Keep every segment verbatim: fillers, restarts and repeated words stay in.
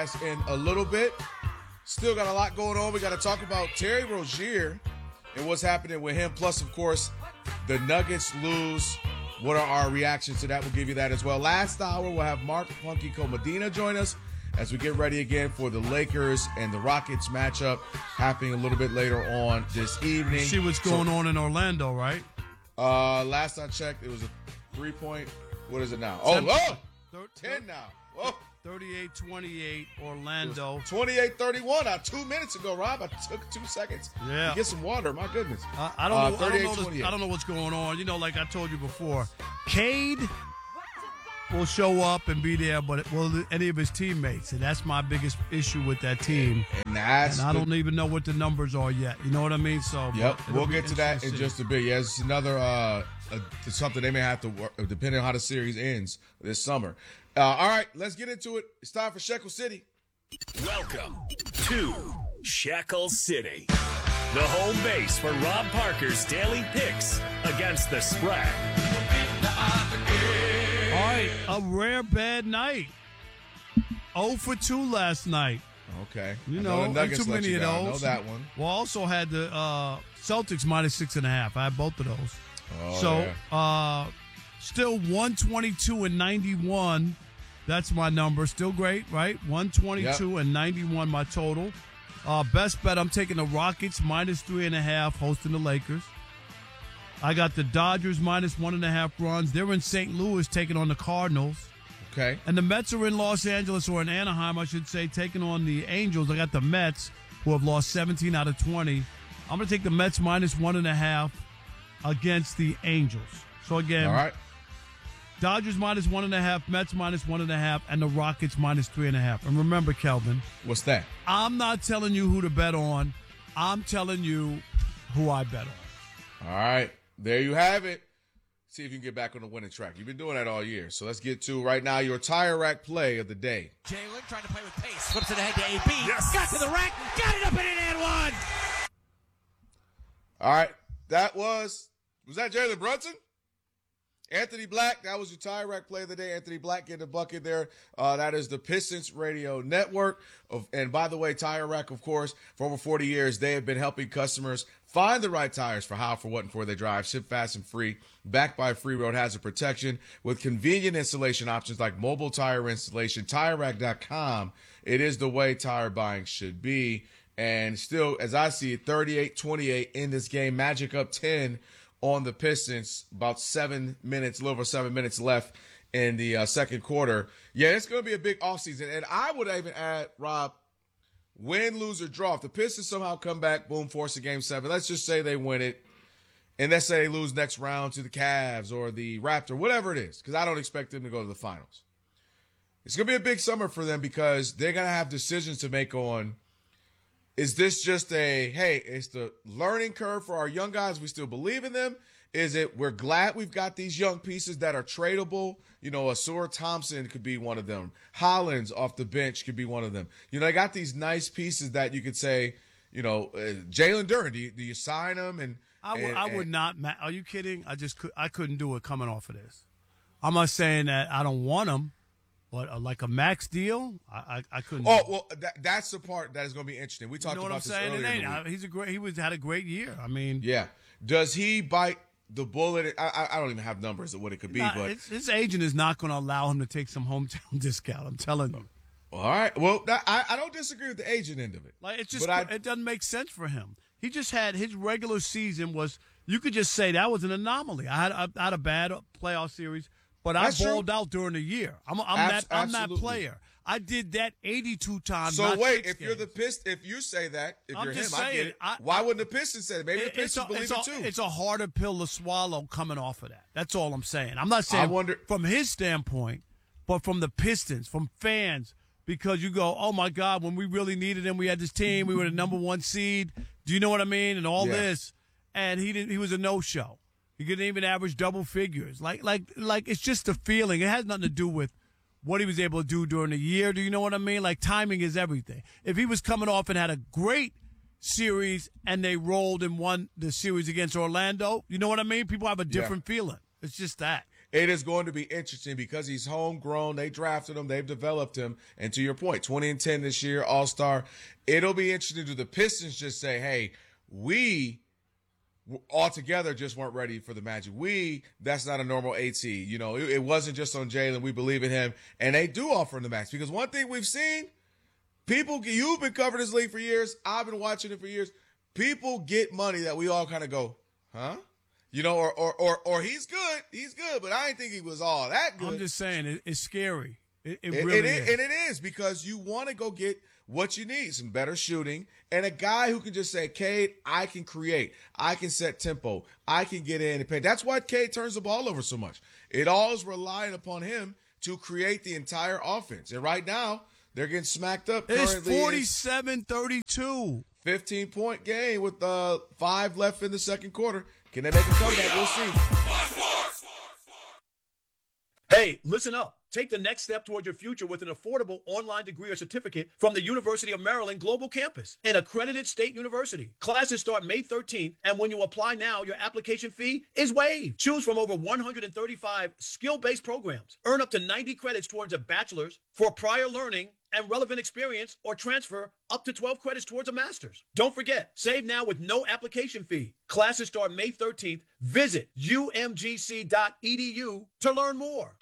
podcast in a little bit. Still got a lot going on. We got to talk about Terry Rozier and what's happening with him. Plus, of course, the Nuggets lose. What are our reactions to that? We'll give you that as well. Last hour, we'll have Mark Funky Comedina join us as we get ready again for the Lakers and the Rockets matchup happening a little bit later on this evening. See what's going so, on in Orlando, right? Uh, last I checked, it was a three-point. What is it now? Oh, oh ten now. Whoa. thirty-eight twenty-eight Orlando. twenty-eight thirty-one. Now, two minutes ago, Rob. I took two seconds yeah. to get some water. My goodness. Uh, I don't know. Uh, I, don't know this, I don't know what's going on. You know, like I told you before, Cade will show up and be there, but will any of his teammates? And that's my biggest issue with that team. And that's and I the, don't even know what the numbers are yet. You know what I mean? So yep, we'll get to that in just a bit. Yeah, it's another uh, uh, something they may have to work, depending on how the series ends this summer. Uh, all right, let's get into it. It's time for Shekel City. Welcome to Shekel City, the home base for Rob Parker's daily picks against the spread. All right, a rare bad night. oh for two last night. Okay. You know, know too many of down. those. Know that one. Well, also had the uh, Celtics minus six and a half. I had both of those. Oh, so, yeah. uh, still one twenty-two and ninety-one. That's my number. Still great, right? one twenty-two yep. and ninety-one, my total. Uh, best bet, I'm taking the Rockets minus three and a half, hosting the Lakers. I got the Dodgers minus one and a half runs. They're in Saint Louis taking on the Cardinals. Okay. And the Mets are in Los Angeles, or in Anaheim, I should say, taking on the Angels. I got the Mets, who have lost seventeen out of twenty. I'm going to take the Mets minus one and a half against the Angels. So, again, all right. Dodgers minus one and a half, Mets minus one and a half, and the Rockets minus three and a half. And remember, Kelvin. What's that? I'm not telling you who to bet on. I'm telling you who I bet on. All right. There you have it. See if you can get back on the winning track. You've been doing that all year. So let's get to right now your tire rack play of the day. Jalen trying to play with pace. Flips it ahead to A B. Yes. Got to the rack. Got it up and in and one. All right. That was, was that Jalen Brunson? Anthony Black, that was your tire rack play of the day. Anthony Black getting a bucket there. Uh, that is the Pistons Radio Network. Of, and by the way, Tire Rack, of course, for over forty years, they have been helping customers find the right tires for how, for what, and for they drive. Ship fast and free. Backed by Free Road Hazard Protection with convenient installation options like mobile tire installation. Tire Rack dot com. It is the way tire buying should be. And still, as I see it, thirty-eight twenty-eight in this game. Magic up ten on the Pistons, about seven minutes, a little over seven minutes left in the uh, second quarter. Yeah, it's going to be a big offseason. And I would even add, Rob, win, lose, or draw. If the Pistons somehow come back, boom, force a game seven, let's just say they win it, and let's say they lose next round to the Cavs or the Raptor, whatever it is, because I don't expect them to go to the finals. It's going to be a big summer for them because they're going to have decisions to make on, is this just a, hey, it's the learning curve for our young guys, we still believe in them? Is it we're glad we've got these young pieces that are tradable? You know, Asura Thompson could be one of them. Hollins off the bench could be one of them. You know, I got these nice pieces that you could say, you know, uh, Jalen Duren, do you, do you sign him? And I would, and, I would not. Ma- Are you kidding? I just could, I couldn't do it coming off of this. I'm not saying that I don't want him. But uh, like a max deal, I I, I couldn't. Oh well, that, that's the part that is going to be interesting. We talked you know about what I'm this saying? earlier. It ain't. He's a great. He was had a great year. I mean, yeah. Does he bite the bullet? I I don't even have numbers of what it could be, not, but his, his agent is not going to allow him to take some hometown discount. I'm telling you. All right. Well, that, I I don't disagree with the agent end of it. Like it's just I, it doesn't make sense for him. He just had his regular season was. You could just say that was an anomaly. I had I had a bad playoff series. But I balled out during the year. I'm, I'm Abs- that. I'm absolutely. that player. I did that eighty-two times. So not wait, six if games. you're the Pist, if you say that, if I'm you're him, just I get saying, it. I- Why wouldn't the Pistons say it? Maybe the It- Pistons a, believe it's it a, too. It's a harder pill to swallow coming off of that. That's all I'm saying. I'm not saying I wonder- from his standpoint, but from the Pistons, from fans, because you go, oh my God, when we really needed him, we had this team, we were the number one seed. Do you know what I mean? And all Yeah. this, and he didn't. He was a no-show. He couldn't even average double figures. Like, like, like, it's just a feeling. It has nothing to do with what he was able to do during the year. Do you know what I mean? Like, timing is everything. If he was coming off and had a great series and they rolled and won the series against Orlando, you know what I mean? People have a different Yeah. feeling. It's just that. it is going to be interesting because he's homegrown. They drafted him. They've developed him. And to your point, twenty and ten this year, all-star. It'll be interesting. Do the Pistons just say, hey, we altogether just weren't ready for the Magic. We, that's not a normal AT. You know, it, it wasn't just on Jalen. We believe in him. And they do offer him the max. Because one thing we've seen, people, you've been covering this league for years. I've been watching it for years. People get money that we all kind of go, huh? You know, or, or or or he's good. He's good, but I didn't think he was all that good. I'm just saying, it, it's scary. It, it, it really it, is. And it is because you want to go get what you need, some better shooting, and a guy who can just say, Cade, I can create. I can set tempo. I can get in and pay. That's why Cade turns the ball over so much. It all is relying upon him to create the entire offense. And right now, they're getting smacked up. It's currently. forty-seven thirty-two. fifteen-point game with uh, five left in the second quarter. Can they make a comeback? We'll see. Hey, listen up. Take the next step toward your future with an affordable online degree or certificate from the University of Maryland Global Campus, an accredited state university. Classes start May thirteenth, and when you apply now, your application fee is waived. Choose from over one hundred thirty-five skill-based programs. Earn up to ninety credits towards a bachelor's for prior learning and relevant experience, or transfer up to twelve credits towards a master's. Don't forget, save now with no application fee. Classes start May thirteenth. Visit U M G C dot E D U to learn more.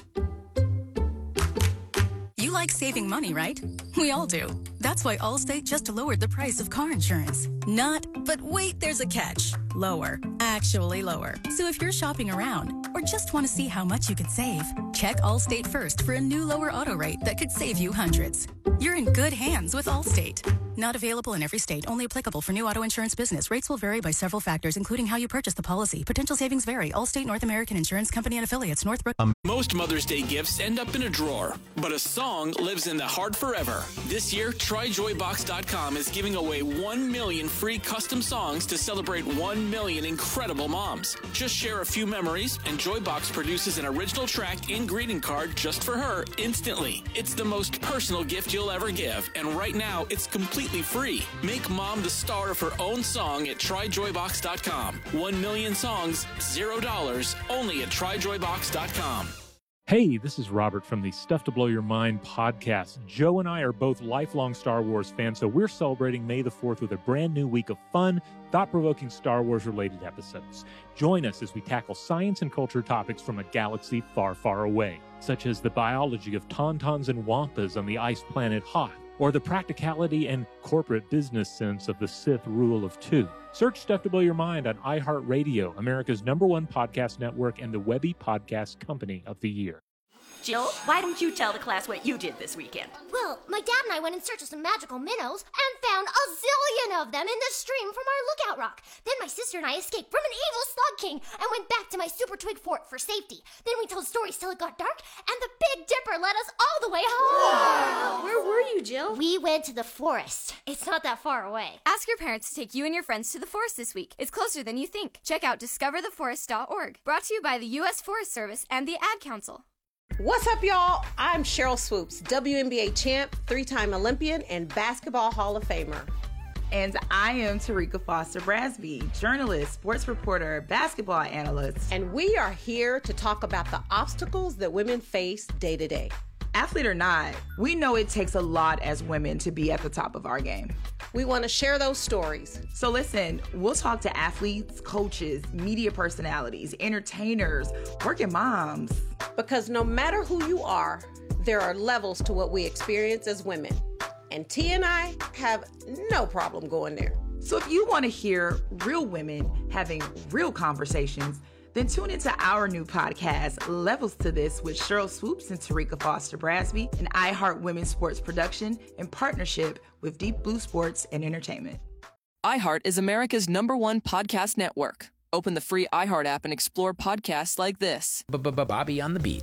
You like saving money, right? We all do. That's why Allstate just lowered the price of car insurance. Not, but wait, there's a catch. Lower. Actually lower. So if you're shopping around or just want to see how much you could save, check Allstate first for a new lower auto rate that could save you hundreds. You're in good hands with Allstate. Not available in every state. Only applicable for new auto insurance business. Rates will vary by several factors, including how you purchase the policy. Potential savings vary. Allstate North American Insurance Company and affiliates. Northbrook. Um, most Mother's Day gifts end up in a drawer, but a song lives in the heart forever. This year, try joy box dot com is giving away one million free custom songs to celebrate one million incredible moms. Just share a few memories, and Joybox produces an original track and greeting card just for her instantly. It's the most personal gift you'll ever give, and right now, it's completely free. Make mom the star of her own song at try joy box dot com. One million songs, zero dollars, only at try joy box dot com. Hey, this is Robert from the Stuff to Blow Your Mind podcast. Joe and I are both lifelong Star Wars fans, so we're celebrating May the fourth with a brand new week of fun, thought-provoking Star Wars-related episodes. Join us as we tackle science and culture topics from a galaxy far, far away, such as the biology of tauntauns and wampas on the ice planet Hoth, or the practicality and corporate business sense of the Sith rule of two. Search Stuff to Blow Your Mind on iHeartRadio, America's number one podcast network and the Webby Podcast Company of the Year. Jill, why don't you tell the class what you did this weekend? Well, my dad and I went in search of some magical minnows and found a zillion of them in the stream from our lookout rock. Then my sister and I escaped from an evil slug king and went back to my super twig fort for safety. Then we told stories till it got dark, and the Big Dipper led us all the way home. Wow. Where were you, Jill? We went to the forest. It's not that far away. Ask your parents to take you and your friends to the forest this week. It's closer than you think. Check out discover the forest dot org. Brought to you by the U S Forest Service and the Ad Council. What's up, y'all? I'm Cheryl Swoops, W N B A champ, three-time Olympian, and Basketball Hall of Famer. And I am Tarika Foster Brasby, journalist, sports reporter, basketball analyst. And we are here to talk about the obstacles that women face day to day. Athlete or not, we know it takes a lot as women to be at the top of our game. We want to share those stories. So listen, we'll talk to athletes, coaches, media personalities, entertainers, working moms. Because no matter who you are, there are levels to what we experience as women. And T and I have no problem going there. So if you want to hear real women having real conversations, then tune into our new podcast, Levels to This, with Cheryl Swoops and Tarika Foster Brasby, an iHeart Women's Sports production in partnership with Deep Blue Sports and Entertainment. iHeart is America's number one podcast network. Open the free iHeart app and explore podcasts like this. Bobby on the Beat.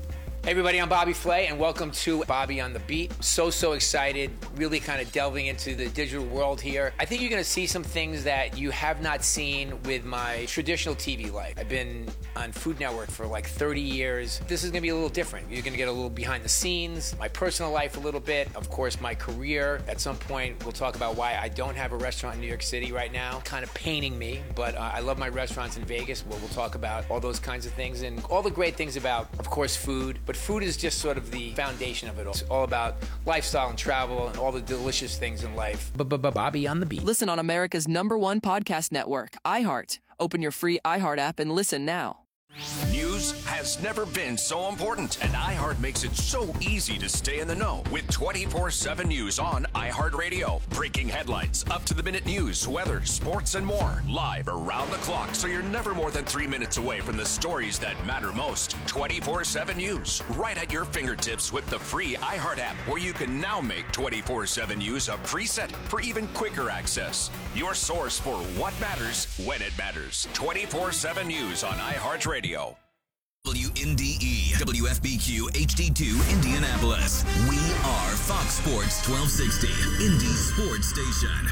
Hey everybody, I'm Bobby Flay, and welcome to Bobby on the Beat. So, so excited, really kind of delving into the digital world here. I think you're going to see some things that you have not seen with my traditional T V life. I've been on Food Network for like thirty years. This is going to be a little different. You're going to get a little behind the scenes, my personal life a little bit, of course, my career. At some point, we'll talk about why I don't have a restaurant in New York City right now. Kind of paining me, but uh, I love my restaurants in Vegas. We'll, we'll talk about all those kinds of things and all the great things about, of course, food. But food is just sort of the foundation of it all. It's all about lifestyle and travel and all the delicious things in life. Bobby on the Beat. Listen on America's number one podcast network, iHeart. Open your free iHeart app and listen now. News has never been so important, and iHeart makes it so easy to stay in the know with twenty-four seven News on iHeartRadio. Breaking headlines, up-to-the-minute news, weather, sports, and more. Live around the clock, so you're never more than three minutes away from the stories that matter most. twenty-four seven News, right at your fingertips with the free iHeart app, where you can now make twenty-four seven News a preset for even quicker access. Your source for what matters when it matters. twenty-four seven News on iHeartRadio. W N D E, W F B Q H D two, Indianapolis. We are Fox Sports twelve sixty, Indy Sports Station.